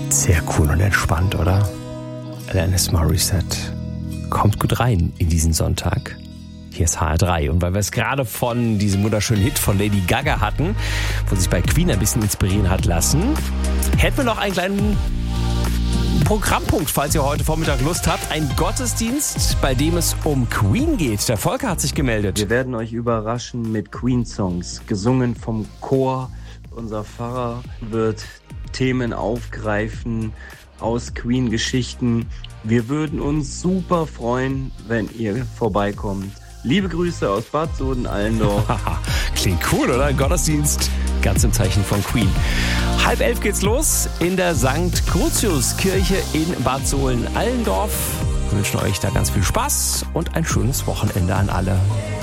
Sehr cool und entspannt, oder? Alanis Morissette kommt gut rein in diesen Sonntag. Hier ist HR3. Und weil wir es gerade von diesem wunderschönen Hit von Lady Gaga hatten, wo sich bei Queen ein bisschen inspirieren hat lassen, hätten wir noch einen kleinen Programmpunkt, falls ihr heute Vormittag Lust habt. Ein Gottesdienst, bei dem es um Queen geht. Der Volker hat sich gemeldet. Wir werden euch überraschen mit Queen-Songs, gesungen vom Chor. Unser Pfarrer wird Themen aufgreifen aus Queen-Geschichten. Wir würden uns super freuen, wenn ihr vorbeikommt. Liebe Grüße aus Bad Soden-Allendorf. Klingt cool, oder? Ein Gottesdienst, ganz im Zeichen von Queen. 10:30 geht's los in der St. Crucius-Kirche in Bad Soden-Allendorf. Wir wünschen euch da ganz viel Spaß und ein schönes Wochenende an alle.